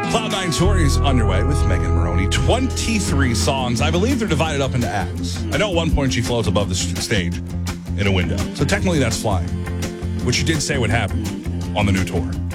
Cloud9 Tour is underway with Megan Moroney. 23 songs. I believe they're divided up into acts. I know at one point she floats above the stage in a window. So technically that's flying, which she did say would happen on the new tour.